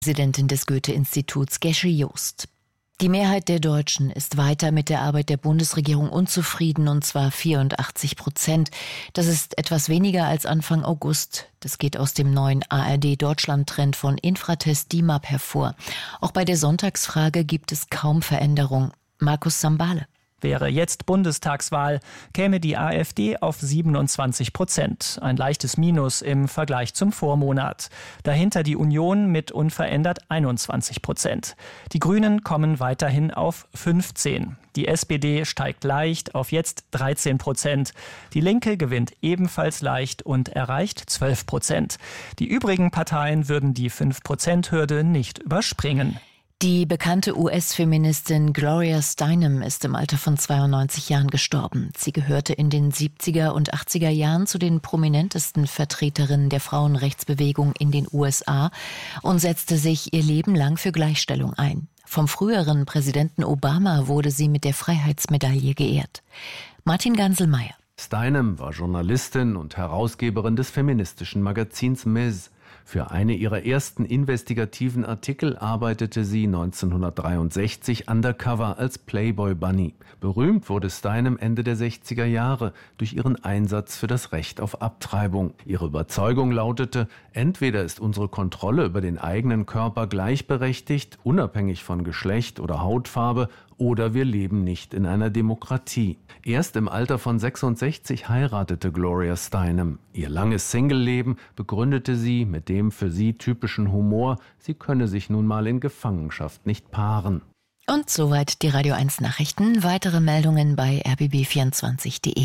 Präsidentin des Goethe-Instituts Gesche Joost. Die Mehrheit der Deutschen ist weiter mit der Arbeit der Bundesregierung unzufrieden, und zwar 84%. Das ist etwas weniger als Anfang August. Das geht aus dem neuen ARD-Deutschland-Trend von Infratest DIMAP hervor. Auch bei der Sonntagsfrage gibt es kaum Veränderung. Markus Sambale. Wäre jetzt Bundestagswahl, käme die AfD auf 27%. Ein leichtes Minus im Vergleich zum Vormonat. Dahinter die Union mit unverändert 21%. Die Grünen kommen weiterhin auf 15%. Die SPD steigt leicht auf jetzt 13%. Die Linke gewinnt ebenfalls leicht und erreicht 12%. Die übrigen Parteien würden die 5%-Hürde nicht überspringen. Die bekannte US-Feministin Gloria Steinem ist im Alter von 92 Jahren gestorben. Sie gehörte in den 70er und 80er Jahren zu den prominentesten Vertreterinnen der Frauenrechtsbewegung in den USA und setzte sich ihr Leben lang für Gleichstellung ein. Vom früheren Präsidenten Obama wurde sie mit der Freiheitsmedaille geehrt. Martin Ganselmeier. Steinem war Journalistin und Herausgeberin des feministischen Magazins Ms. Für eine ihrer ersten investigativen Artikel arbeitete sie 1963 undercover als Playboy Bunny. Berühmt wurde Steinem Ende der 60er Jahre durch ihren Einsatz für das Recht auf Abtreibung. Ihre Überzeugung lautete: Entweder ist unsere Kontrolle über den eigenen Körper gleichberechtigt, unabhängig von Geschlecht oder Hautfarbe, oder wir leben nicht in einer Demokratie. Erst im Alter von 66 heiratete Gloria Steinem. Ihr langes Singleleben begründete sie mit dem für sie typischen Humor, sie könne sich nun mal in Gefangenschaft nicht paaren. Und soweit die Radio 1 Nachrichten. Weitere Meldungen bei rbb24.de.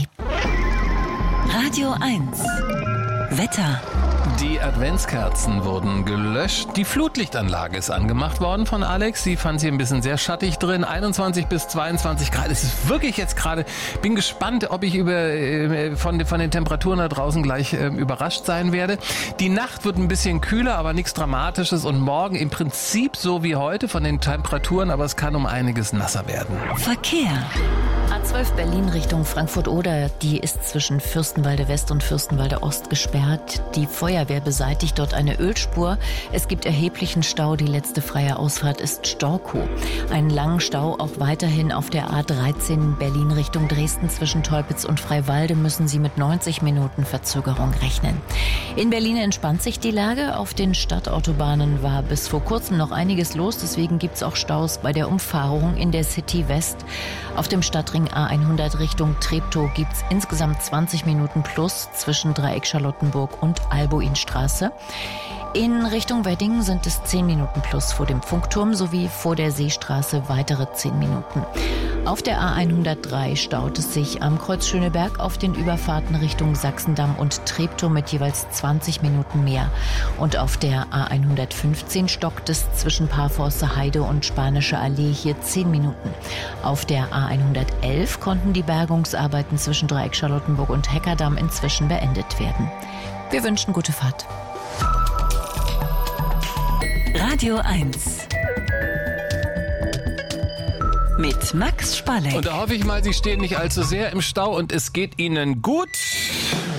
Radio 1 Wetter. Die Adventskerzen wurden gelöscht. Die Flutlichtanlage ist angemacht worden von Alex. Sie fand sie ein bisschen sehr schattig drin. 21 bis 22 Grad. Es ist wirklich jetzt gerade. Bin gespannt, ob ich von den Temperaturen da draußen gleich überrascht sein werde. Die Nacht wird ein bisschen kühler, aber nichts Dramatisches. Und morgen im Prinzip so wie heute von den Temperaturen, aber es kann um einiges nasser werden. Verkehr. A12 Berlin Richtung Frankfurt-Oder, die ist zwischen Fürstenwalde West und Fürstenwalde Ost gesperrt. Die Feuerwehr beseitigt dort eine Ölspur. Es gibt erheblichen Stau. Die letzte freie Ausfahrt ist Storkow. Einen langen Stau auch weiterhin auf der A13 Berlin Richtung Dresden zwischen Teupitz und Freiwalde müssen Sie mit 90 Minuten Verzögerung rechnen. In Berlin entspannt sich die Lage. Auf den Stadtautobahnen war bis vor kurzem noch einiges los. Deswegen gibt es auch Staus bei der Umfahrung in der City West. Auf dem Stadtring A100 Richtung Treptow gibt es insgesamt 20 Minuten plus zwischen Dreieck Charlottenburg und Albuinstraße. In Richtung Wedding sind es 10 Minuten plus vor dem Funkturm sowie vor der Seestraße weitere 10 Minuten. Auf der A103 staut es sich am Kreuz Schöneberg auf den Überfahrten Richtung Sachsendamm und Treptow mit jeweils 20 Minuten mehr. Und auf der A115 stockt es zwischen Parforster Heide und Spanische Allee hier 10 Minuten. Auf der A111 konnten die Bergungsarbeiten zwischen Dreieck Charlottenburg und Heckerdamm inzwischen beendet werden. Wir wünschen gute Fahrt. Radio 1 mit Max Spalleck. Und da hoffe ich mal, Sie stehen nicht allzu sehr im Stau und es geht Ihnen gut.